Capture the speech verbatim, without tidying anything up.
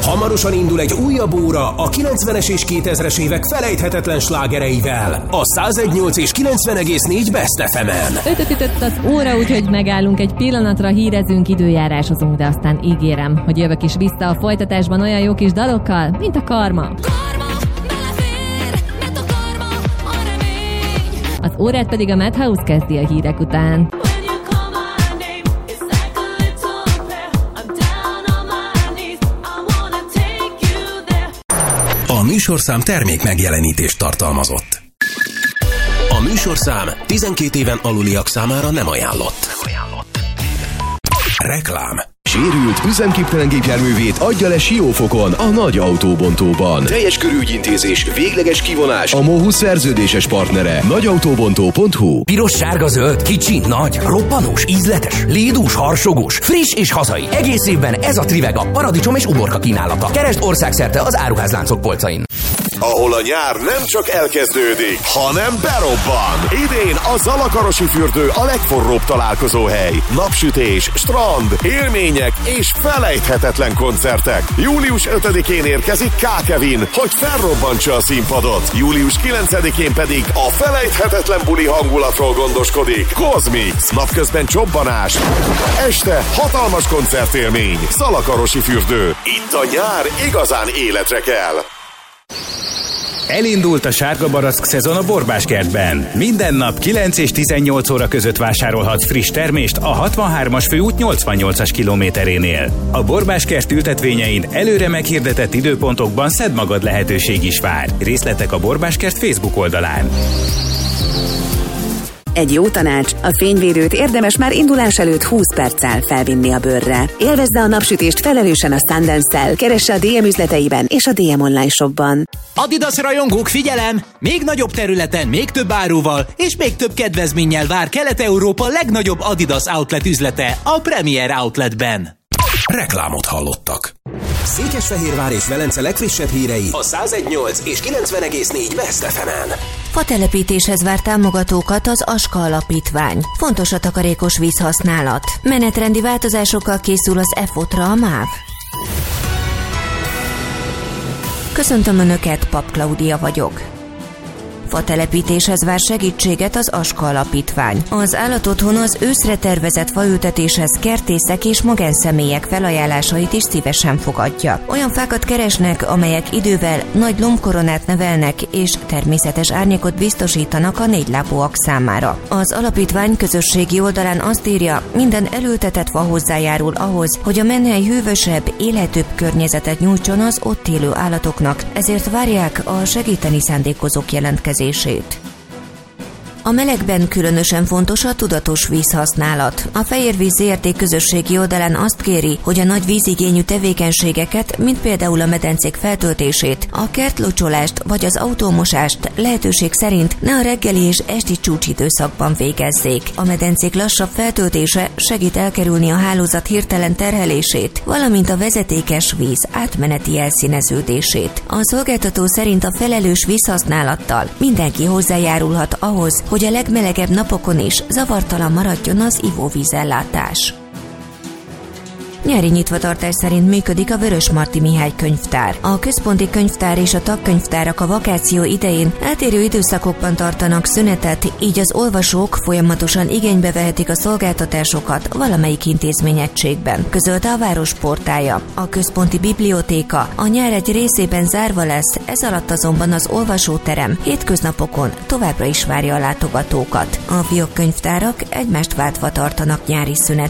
Hamarosan indul egy újabb óra a kilencvenes és kétezres évek felejthetetlen slágereivel. A száz egy nyolc és kilencven egész négy Best ef emen. Ötöt ütött az óra, úgyhogy megállunk egy pillanatra, hírezünk, időjárásozunk, de aztán ígérem, hogy jövök is vissza a folytatásban olyan jó kis dalokkal, mint a Karma. Az órát pedig a Madhouse kezdi a hírek után. A műsorszám termék megjelenítést tartalmazott. A műsorszám tizenkét éven aluliak számára nem ajánlott. Reklám. Sérült, üzemképtelen gépjárművét adja le Siófokon, a nagy autóbontóban. Teljes körű ügyintézés, végleges kivonás, a MOHUS szerződéses partnere. nagyautóbontó pont hu. Piros, sárga, zöld, kicsi, nagy, roppanós, ízletes, lédús, harsogós, friss és hazai. Egész évben ez a Trivega, paradicsom és uborka kínálata. Keresd országszerte az áruházláncok polcain. Ahol a nyár nem csak elkezdődik, hanem berobban. Idén a Zalakarosi fürdő a legforróbb találkozóhely. Napsütés, strand, élmények és felejthetetlen koncertek. július ötödikén érkezik K. Kevin, hogy felrobbantsa a színpadot. július kilencedikén pedig a felejthetetlen buli hangulatról gondoskodik Kozmix. Napközben csobbanás, este hatalmas koncertélmény. Zalakarosi fürdő. Itt a nyár igazán életre kell. Elindult a sárga barack szezon a Borbáskertben. Minden nap kilenc és tizennyolc óra között vásárolhatsz friss termést a hatvanhármas főút nyolcvannyolcas kilométerénél. A Borbáskert ültetvényein előre meghirdetett időpontokban szedd magad lehetőség is vár. Részletek a Borbáskert Facebook oldalán. Egy jó tanács, a fényvédőt érdemes már indulás előtt húsz perccel felvinni a bőrre. Élvezze a napsütést felelősen a Sundance-szel, keresse a dé em üzleteiben és a dé em online shopban. Adidas rajongók, figyelem! Még nagyobb területen, még több áruval és még több kedvezménnyel vár Kelet-Európa legnagyobb Adidas outlet üzlete, a Premier Outletben. Reklámot hallottak. Székesfehérvár és Velence legfrissebb hírei a száz egy nyolc és kilencven egész négy Best ef emen. Fatelepítéshez vár támogatókat az Aska Alapítvány. Fontos a takarékos vízhasználat. Menetrendi változásokkal készül az e fotra a MÁV. Köszöntöm Önöket, Pap Klaudia vagyok. Fatelepítéshez vár segítséget az Aska Alapítvány. Az állatotthon az őszre tervezett faültetéshez kertészek és magánszemélyek felajánlásait is szívesen fogadja. Olyan fákat keresnek, amelyek idővel nagy lombkoronát nevelnek és természetes árnyékot biztosítanak a négylábúak számára. Az alapítvány közösségi oldalán azt írja, minden elültetett fa hozzájárul ahhoz, hogy a menhely hűvösebb, élhetőbb környezetet nyújtson az ott élő állatoknak, ezért várják a segíteni szándékozók jelentkezését. A melegben különösen fontos a tudatos vízhasználat. A Fehérvíz zé er té közösségi oldalán azt kéri, hogy a nagy vízigényű tevékenységeket, mint például a medencék feltöltését, a kertlocsolást vagy az autómosást lehetőség szerint ne a reggeli és esti csúcsidőszakban végezzék. A medencék lassabb feltöltése segít elkerülni a hálózat hirtelen terhelését, valamint a vezetékes víz átmeneti elszíneződését. A szolgáltató szerint a felelős vízhasználattal mindenki hozzájárulhat ahhoz, hogy a legmelegebb napokon is zavartalan maradjon az ivóvízellátás. Nyári nyitvatartás szerint működik a Vörösmarty Mihály könyvtár. A központi könyvtár és a tagkönyvtárak a vakáció idején eltérő időszakokban tartanak szünetet, így az olvasók folyamatosan igénybe vehetik a szolgáltatásokat valamelyik intézményegységben, közölte a város portálja. A központi bibliotéka a nyár egy részében zárva lesz, ez alatt azonban az olvasóterem hétköznapokon továbbra is várja a látogatókat. A fiókkönyvtárak egymást váltva tartanak nyári szünetet.